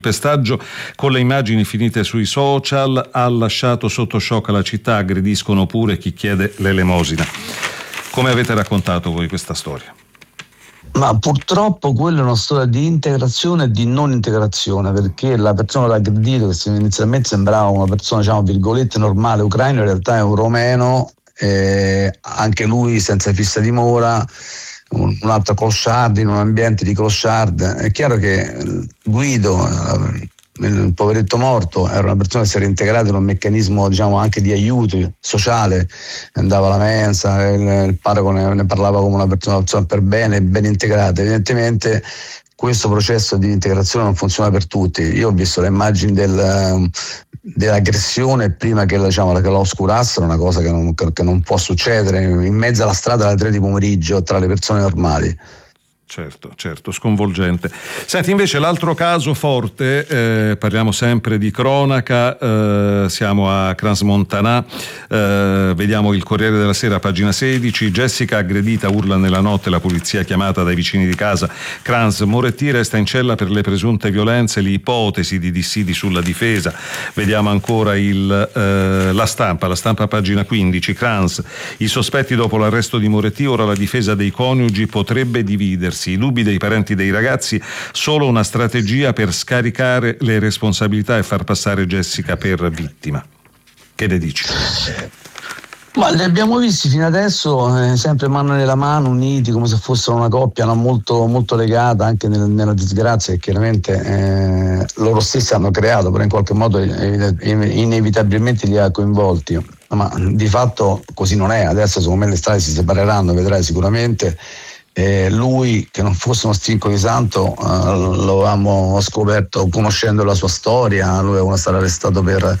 Pestaggio con le immagini finite sui social ha lasciato sotto shock la città, aggrediscono pure chi chiede l'elemosina. Come avete raccontato voi questa storia? Ma purtroppo quella è una storia di integrazione e di non integrazione, perché la persona che l'ha aggredito, che inizialmente sembrava una persona, diciamo, virgolette normale ucraino, in realtà è un romeno, anche lui senza fissa dimora, un altro clochard in un ambiente di clochard. È chiaro che Guido, il poveretto morto, era una persona che si era integrata in un meccanismo, diciamo, anche di aiuto sociale, andava alla mensa, il parroco ne parlava come una persona per bene, ben integrata. Evidentemente questo processo di integrazione non funziona per tutti. Io ho visto le immagini dell'aggressione prima che, diciamo, che la oscurassero, una cosa che non può succedere in mezzo alla strada alle 3 di pomeriggio tra le persone normali. Certo, sconvolgente. Senti, invece l'altro caso forte, parliamo sempre di cronaca, siamo a Crans-Montana, vediamo il Corriere della Sera, pagina 16, Jessica aggredita, urla nella notte, la polizia chiamata dai vicini di casa. Crans, Moretti resta in cella per le presunte violenze, le ipotesi di dissidi sulla difesa. Vediamo ancora la stampa, pagina 15, Crans, i sospetti dopo l'arresto di Moretti, ora la difesa dei coniugi potrebbe dividersi. I dubbi dei parenti dei ragazzi, solo una strategia per scaricare le responsabilità e far passare Jessica per vittima. Che ne dici? Ma li abbiamo visti fino adesso sempre mano nella mano, uniti come se fossero una coppia, no? molto, molto legata anche nella disgrazia che chiaramente loro stessi hanno creato, però in qualche modo inevitabilmente li ha coinvolti. Ma di fatto così non è. Adesso secondo me le strade si separeranno, vedrai sicuramente. Lui, che non fosse uno stinco di santo, lo avevamo scoperto conoscendo la sua storia. Lui è stato arrestato per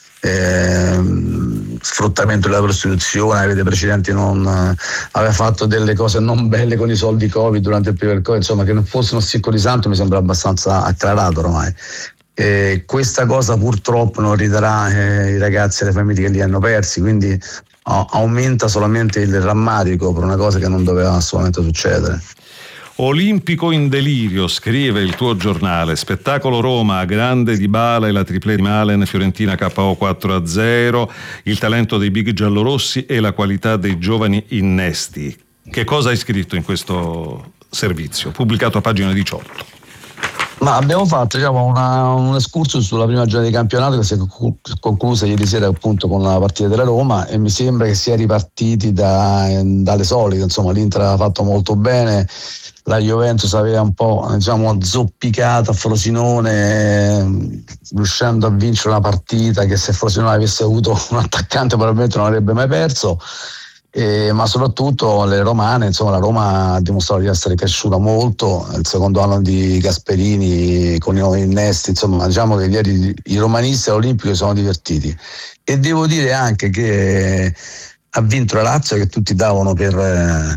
sfruttamento della prostituzione, aveva dei precedenti, aveva fatto delle cose non belle con i soldi Covid durante il periodo del Covid. Insomma, che non fosse uno stinco di santo mi sembra abbastanza acclarato ormai. Questa cosa purtroppo non ridarà i ragazzi e le famiglie che li hanno persi, quindi aumenta solamente il rammarico per una cosa che non doveva assolutamente succedere. Olimpico in delirio, scrive il tuo giornale. Spettacolo Roma, grande Dybala e la tripletta di Malen, Fiorentina KO 4-0, il talento dei big giallorossi e la qualità dei giovani innesti. Che cosa hai scritto in questo servizio, pubblicato a pagina 18? Ma abbiamo fatto, diciamo, un excursus sulla prima giornata di campionato che si è conclusa ieri sera appunto con la partita della Roma, e mi sembra che si è ripartiti dalle solite. Insomma, l'Inter ha fatto molto bene, la Juventus aveva un po', diciamo, zoppicato a Frosinone, riuscendo a vincere una partita che se Frosinone avesse avuto un attaccante probabilmente non avrebbe mai perso. Ma soprattutto le romane, insomma, la Roma ha dimostrato di essere cresciuta molto. Il secondo anno di Gasperini con i nuovi innesti, insomma, diciamo che ieri i romanisti all'Olimpico sono divertiti. E devo dire anche che ha vinto la Lazio, che tutti davano per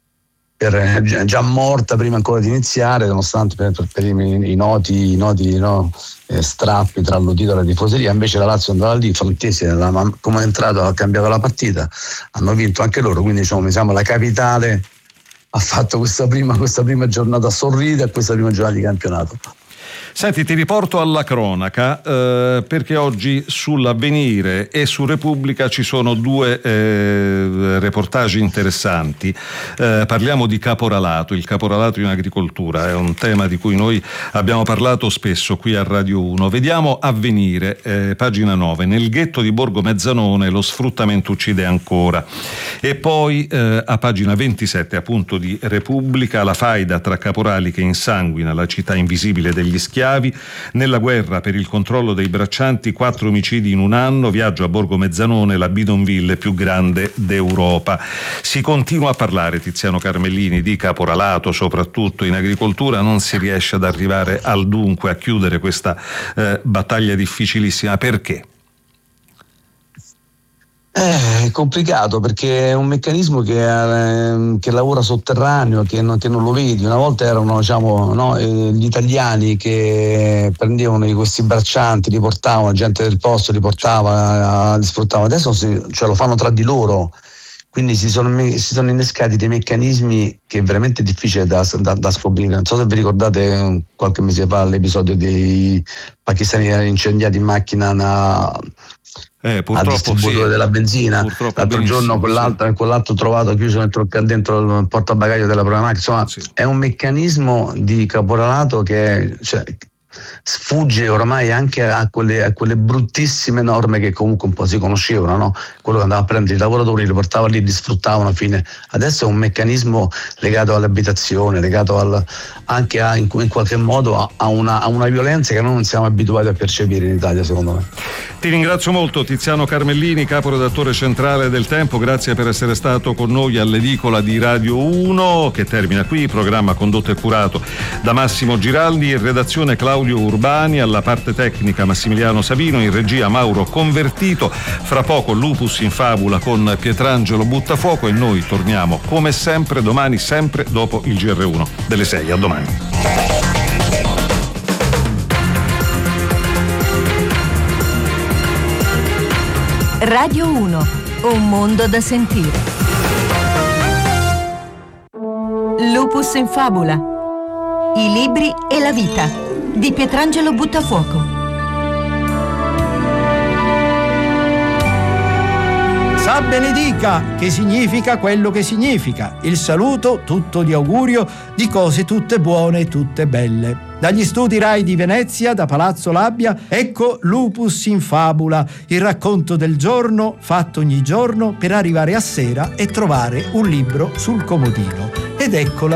già morta prima ancora di iniziare, nonostante per i noti strappi tra l'udito e la tifoseria. Invece la Lazio andava lì, Frattesi come è entrato ha cambiato la partita, hanno vinto anche loro, quindi diciamo la capitale ha fatto questa prima giornata a sorride e questa prima giornata di campionato. Senti, ti riporto alla cronaca perché oggi sull'Avvenire e su Repubblica ci sono due reportage interessanti. Parliamo di caporalato, il caporalato in agricoltura, è un tema di cui noi abbiamo parlato spesso qui a Radio 1. Vediamo Avvenire, pagina 9, nel ghetto di Borgo Mezzanone lo sfruttamento uccide ancora. E poi a pagina 27 appunto di Repubblica, la faida tra caporali che insanguina la città invisibile degli schiavi. Nella guerra per il controllo dei braccianti, 4 omicidi in un anno, viaggio a Borgo Mezzanone, la bidonville più grande d'Europa. Si continua a parlare, Tiziano Carmellini, di caporalato, soprattutto in agricoltura. Non si riesce ad arrivare al dunque, a chiudere questa battaglia difficilissima. Perché? È complicato perché è un meccanismo che lavora sotterraneo, che non lo vedi. Una volta erano, diciamo, gli italiani che prendevano questi braccianti, li portavano, la gente del posto li portava, li sfruttavano. Adesso lo fanno tra di loro. quindi si sono innescati dei meccanismi che è veramente difficile da scoprire. Non so se vi ricordate qualche mese fa l'episodio dei pakistani che erano incendiati in macchina al distributore della benzina. L'altro giorno quell'altro trovato chiuso dentro il portabagaglio della propria macchina. Insomma, sì. È un meccanismo di caporalato che sfugge ormai anche a quelle bruttissime norme che comunque un po' si conoscevano, no? Quello che andava a prendere i lavoratori, li portava lì, li sfruttavano. Fine. Adesso è un meccanismo legato all'abitazione, legato anche in qualche modo a una violenza che noi non siamo abituati a percepire in Italia, secondo me. Ti ringrazio molto Tiziano Carmellini, caporedattore centrale del Tempo, grazie per essere stato con noi all'edicola di Radio 1 che termina qui, programma condotto e curato da Massimo Giraldi, in redazione Claudio Urbani, alla parte tecnica Massimiliano Savino, in regia Mauro Convertito. Fra poco Lupus in Fabula con Pietrangelo Buttafuoco e noi torniamo come sempre domani, sempre dopo il GR1 delle 6. A domani. Radio 1, un mondo da sentire. Lupus in Fabula, i libri e la vita di Pietrangelo Buttafuoco. Sa benedica, che significa quello che significa. Il saluto tutto di augurio di cose tutte buone e tutte belle. Dagli studi Rai di Venezia, da Palazzo Labbia, ecco Lupus in Fabula, il racconto del giorno fatto ogni giorno per arrivare a sera e trovare un libro sul comodino. Ed ecco la